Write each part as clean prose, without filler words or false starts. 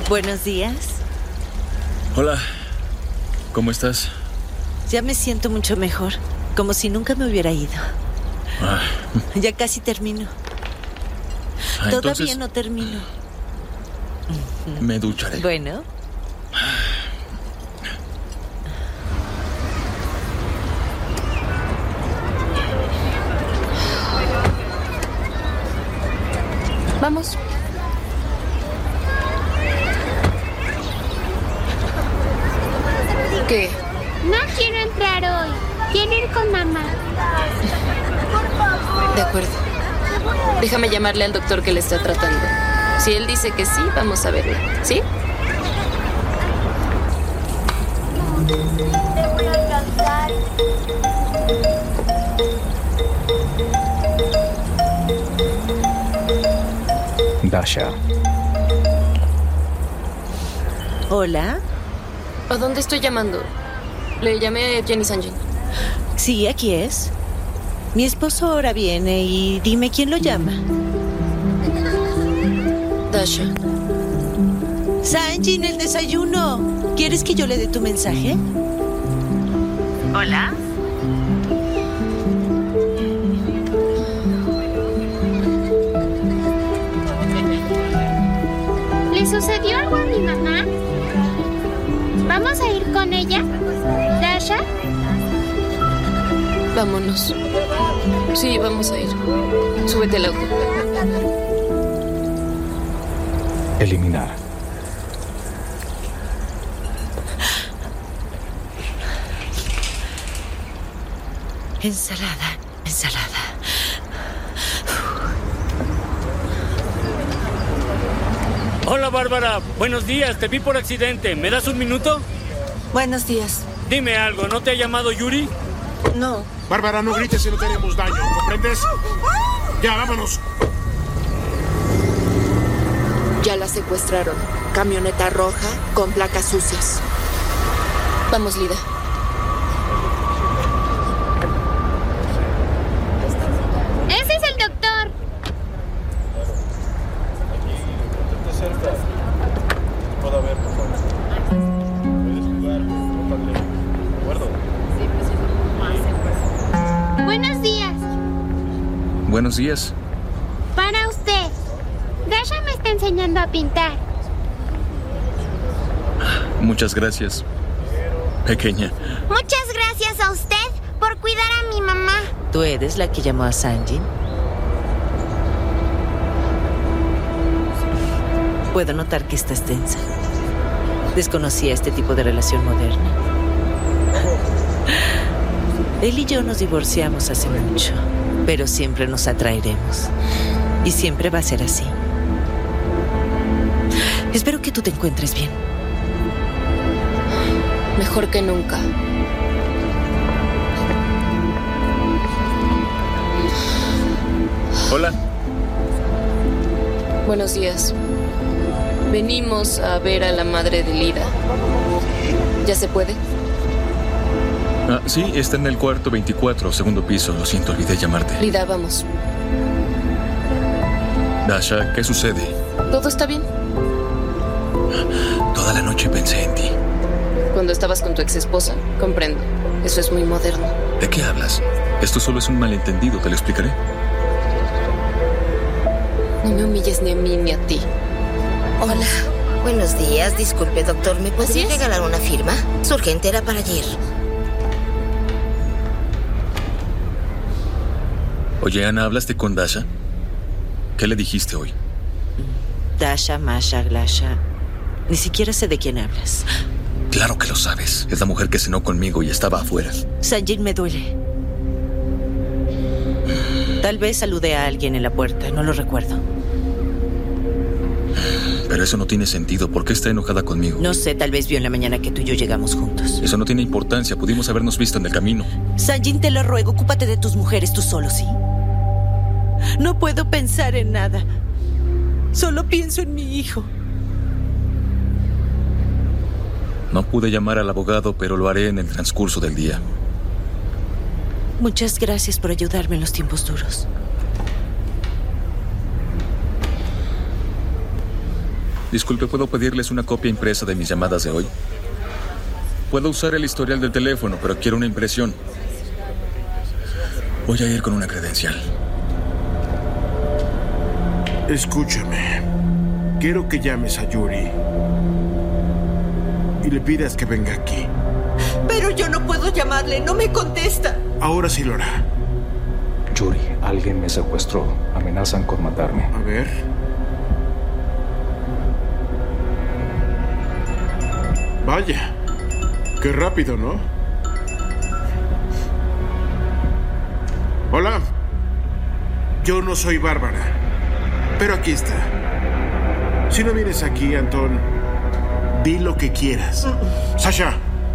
Buenos días. Hola, ¿cómo estás? Ya me siento mucho mejor, como si nunca me hubiera ido. Ya casi termino. Todavía entonces, no termino. Me ducharé. Bueno. Vamos. ¿Qué? No quiero entrar hoy. Quiero ir con mamá. De acuerdo. Déjame llamarle al doctor que le está tratando. Si él dice que sí, vamos a verlo. ¿Sí? Te voy a alcanzar. Dasha. Hola. ¿A dónde estoy llamando? Le llamé a Jenny Sanjin. Sí, aquí es. Mi esposo ahora viene y dime quién lo llama. Dasha. Sanjin, el desayuno. ¿Quieres que yo le dé tu mensaje? Hola. ¿Le sucedió algo a mi mamá? ¿Vamos a ir con ella? ¿Dasha? Vámonos. Sí, vamos a ir. Súbete al auto. Eliminar. Ensalada. Hola, Bárbara. Buenos días. Te vi por accidente. ¿Me das un minuto? Buenos días. Dime algo. ¿No te ha llamado Yuri? No. Bárbara, no grites si no tenemos daño. ¿Comprendes? Ya, vámonos. Ya la secuestraron. Camioneta roja con placas sucias. Vamos, Lida. ¡Ese es el doctor! Buenos días. Buenos días. Para usted. Dasha me está enseñando a pintar. Muchas gracias, pequeña. Muchas gracias a usted por cuidar a mi mamá. ¿Tú eres la que llamó a Sanjin? Puedo notar que estás tensa. Desconocía este tipo de relación moderna. Él y yo nos divorciamos hace mucho, pero siempre nos atraeremos. Y siempre va a ser así. Espero que tú te encuentres bien. Mejor que nunca. Hola. Buenos días. Venimos a ver a la madre de Lida. ¿Ya se puede? Sí, está en el cuarto 24, segundo piso. Lo siento, olvidé llamarte. Lida, vamos. Dasha, ¿qué sucede? ¿Todo está bien? Toda la noche pensé en ti. Cuando estabas con tu ex esposa, comprendo. Eso es muy moderno. ¿De qué hablas? Esto solo es un malentendido, te lo explicaré. No me humilles ni a mí ni a ti. Hola. Buenos días. Disculpe, doctor. ¿Me ¿Así podría es? regalar una firma? Su urgente era para ayer. Oye, Ana, ¿hablaste con Dasha? ¿Qué le dijiste hoy? Dasha, Masha, Glasha. Ni siquiera sé de quién hablas. Claro que lo sabes. Es la mujer que cenó conmigo y estaba afuera. Sanjin, me duele. Tal vez saludé a alguien en la puerta, no lo recuerdo. Pero eso no tiene sentido. ¿Por qué está enojada conmigo? No sé, tal vez vio en la mañana que tú y yo llegamos juntos. Eso no tiene importancia. Pudimos habernos visto en el camino. Sanjin, te lo ruego, ocúpate de tus mujeres tú solo, ¿sí? No puedo pensar en nada. Solo pienso en mi hijo. No pude llamar al abogado, pero lo haré en el transcurso del día. Muchas gracias por ayudarme en los tiempos duros. Disculpe, ¿puedo pedirles una copia impresa de mis llamadas de hoy? Puedo usar el historial del teléfono, pero quiero una impresión. Voy a ir con una credencial. Escúchame. Quiero que llames a Yuri y le pidas que venga aquí. Pero yo no puedo llamarle, no me contesta. Ahora sí lo hará. Yuri, alguien me secuestró. Amenazan con matarme. A ver. Vaya. Qué rápido, ¿no? Hola. Yo no soy Bárbara, pero aquí está. Si no vienes aquí, Antón, di lo que quieras. Sasha.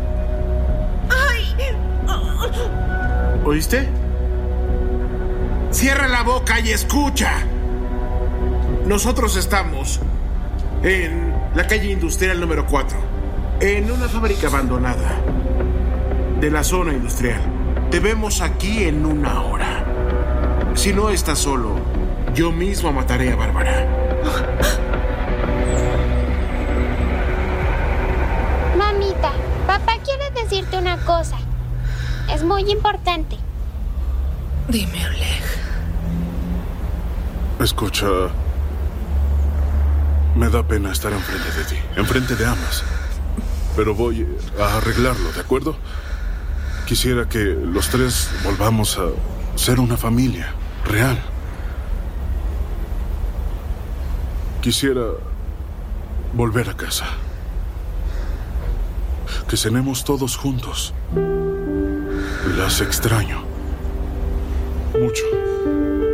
¿Oíste? Cierra la boca y escucha. Nosotros estamos en la calle industrial número 4, en una fábrica abandonada de la zona industrial. Te vemos aquí en 1 hora. Si no estás solo, yo mismo mataré a Bárbara. Mamita, papá quiere decirte una cosa. Es muy importante. Dime, Oleg. Escucha, me da pena estar enfrente de ti, enfrente de ambas. Pero voy a arreglarlo, ¿de acuerdo? Quisiera que los tres volvamos a ser una familia real. Quisiera volver a casa. Que cenemos todos juntos. Las extraño mucho.